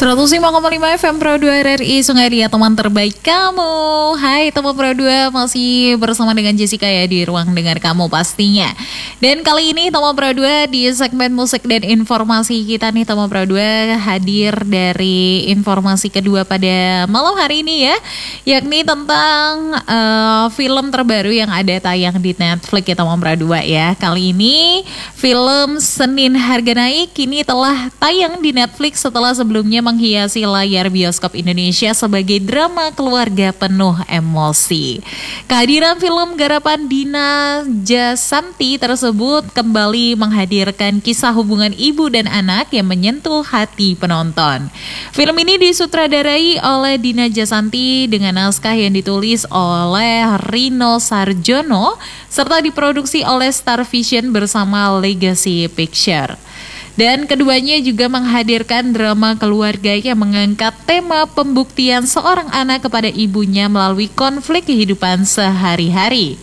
105,5 FM Pro 2 RRI Sungai Liat, teman terbaik kamu. Hai teman Pro 2, masih bersama dengan Jessica ya di ruang dengar kamu pastinya. Dan kali ini teman Pro 2 di segmen musik dan informasi kita nih teman Pro 2 hadir dari informasi kedua pada malam hari ini ya, yakni tentang film terbaru yang ada tayang di Netflix ya teman Pro 2 ya. Kali ini film Senin Harga Naik kini telah tayang di Netflix setelah sebelumnya menghiasi layar bioskop Indonesia sebagai drama keluarga penuh emosi. Kehadiran film garapan Dina Jasanti tersebut kembali menghadirkan kisah hubungan ibu dan anak yang menyentuh hati penonton. Film ini disutradarai oleh Dina Jasanti dengan naskah yang ditulis oleh Rino Sarjono serta diproduksi oleh Star Vision bersama Legacy Picture. Dan keduanya juga menghadirkan drama keluarga yang mengangkat tema pembuktian seorang anak kepada ibunya melalui konflik kehidupan sehari-hari.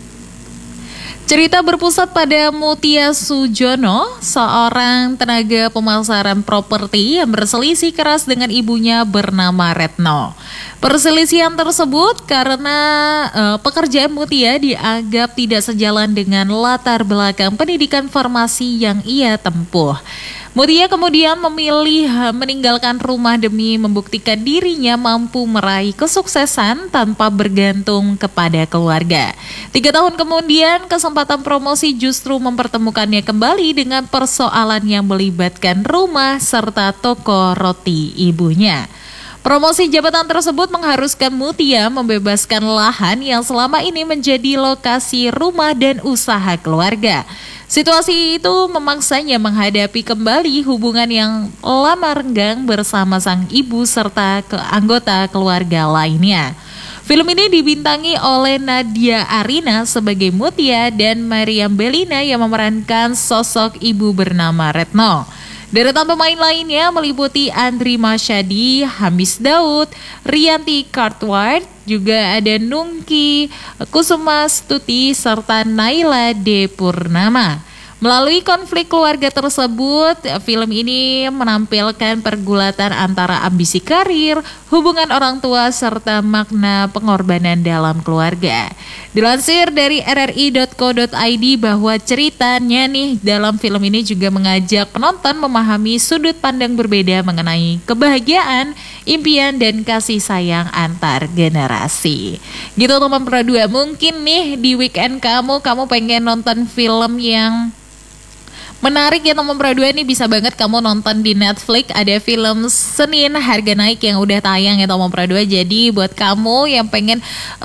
Cerita berpusat pada Mutia Sujono, seorang tenaga pemasaran properti yang berselisih keras dengan ibunya bernama Retno. Perselisihan tersebut karena pekerjaan Mutia dianggap tidak sejalan dengan latar belakang pendidikan farmasi yang ia tempuh. Mutia kemudian memilih meninggalkan rumah demi membuktikan dirinya mampu meraih kesuksesan tanpa bergantung kepada keluarga. 3 tahun kemudian, kesempatan promosi justru mempertemukannya kembali dengan persoalan yang melibatkan rumah serta toko roti ibunya. Promosi jabatan tersebut mengharuskan Mutia membebaskan lahan yang selama ini menjadi lokasi rumah dan usaha keluarga. Situasi itu memaksanya menghadapi kembali hubungan yang lama renggang bersama sang ibu serta anggota keluarga lainnya. Film ini dibintangi oleh Nadia Arina sebagai Mutia dan Mariam Belina yang memerankan sosok ibu bernama Retno. Deretan pemain lainnya meliputi Andri Masyadi, Hamis Daud, Rianti Cartwright, juga ada Nungki Kusumastuti serta Naila D. Purnama. Melalui konflik keluarga tersebut, film ini menampilkan pergulatan antara ambisi karir, hubungan orang tua, serta makna pengorbanan dalam keluarga. Dilansir dari rri.co.id bahwa ceritanya nih dalam film ini juga mengajak penonton memahami sudut pandang berbeda mengenai kebahagiaan, impian, dan kasih sayang antar generasi. Gitu teman Pro 2, mungkin nih di weekend kamu pengen nonton film yang menarik ya teman Pro 2, ini bisa banget kamu nonton di Netflix. Ada film Senin Harga Naik yang udah tayang ya teman Pro 2. Jadi buat kamu yang pengen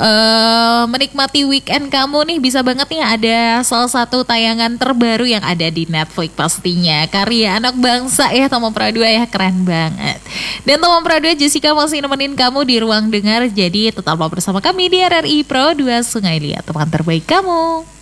menikmati weekend kamu nih, bisa banget nih ada salah satu tayangan terbaru yang ada di Netflix pastinya. Karya anak bangsa ya teman Pro 2 ya, keren banget. Dan teman Pro 2, Jessica masih nemenin kamu di ruang dengar. Jadi tetaplah bersama kami di RRI Pro 2 Sungai Liat, teman terbaik kamu.